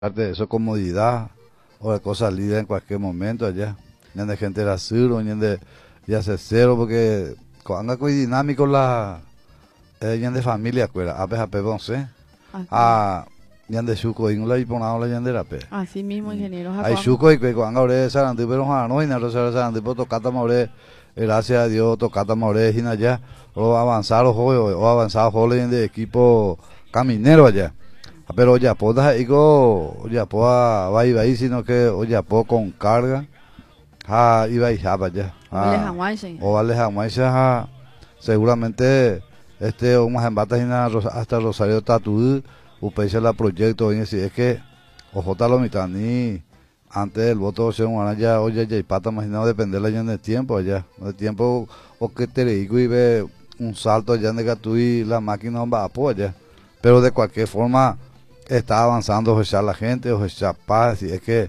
Parte de eso, comodidad o de cosas líderes en cualquier momento allá. Ya de gente era cero, ya se cero, porque cuando hay dinámico ya de familia, cuera, ape ponce, ya de chuco, ingla y ponamos la yandera, pe. Así mismo, ingeniero. Hay chuco y que cuando ahora sarandí, pero no, y no se sarandí, pero tocata more, gracias a Dios, tocata more, y allá, o avanzar los juegos, o avanzar los de equipo caminero allá. Pero ya puedo ya puedo va y sino que ya puedo con carga iba y japa ya o vale jamás seguramente unas embatas hasta Rosario Tatu upecha la proyecto y es que ojo lo mitad ni antes del voto se van ya oye ya y pata imaginado depender ya de tiempo allá de tiempo o que te digo y ve un salto allá de que y la máquina va a apoyar pero de cualquier forma está avanzando o la gente, o paz, y es que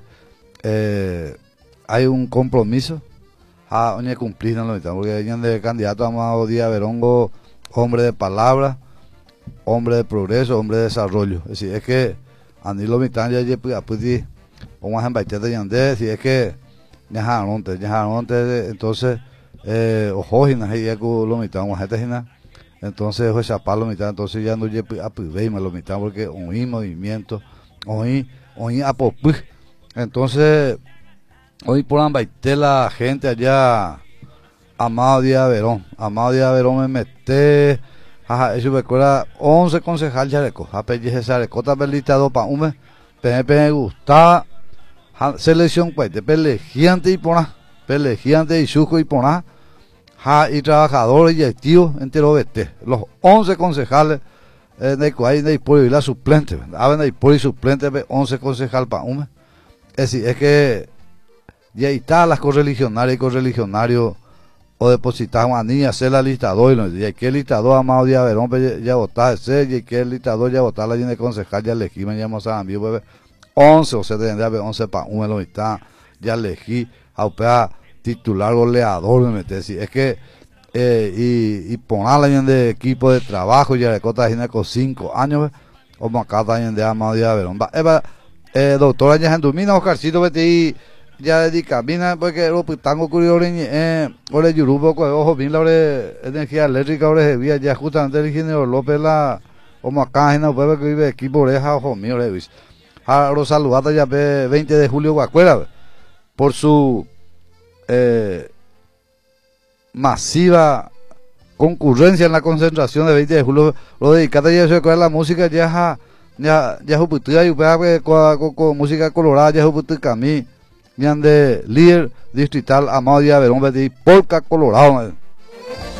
hay un compromiso a cumplir en lo porque hay de candidato Amado Díaz Verongo, hombre de palabra, hombre de progreso, hombre de desarrollo. Es decir, es que Anilo Mitán ya puede vamos a embaixar de Yandé, si es que ya entonces ojo, ya lo mitad, vamos a entonces o chapar lo mitad, entonces ya no a lo mitad porque oí movimiento, oí apopú. Entonces, hoy por ambaite la gente allá, Amado Díaz Verón me mete, eso me acuerda, 11 concejales chareco, apellido chareco, tabelita pa ume, me gustaba, selección pues, pelegiante y suco y pona, y trabajadores y activos entero vete los 11 concejales de Cuay de Ipuri y la suplente hablan de Ipuri suplente 11 concejales para uno es decir es que ya está las correligionarias y correligionarios o depositaban a niña hacer la listador y hay que listador Amado Díaz Verón ya votar ese y que el listador ya votar la llena de concejal ya elegí me llamo a 11 o sea tendría 11 para uno lo está ya elegí a opera titular goleador me metes es que y ponerla en de equipo de trabajo ya de cota con 5 años o macata en de Amado Díaz Verón doctora ya en domina Oscarcito vete ya dedica mina porque lo tango curioso ore yurubo con ojo bien la energía eléctrica ore vía ya justamente el ingeniero López la o macá en pueblo que vive equipo oreja ojo mío Lewis a los saludados ya 20 de julio Guacuera por su masiva concurrencia en la concentración de 20 de julio lo dedicate ya se la música ya juputia y con música colorada ya juputica a mí de líder distrital Amado Díaz Verón polka colorado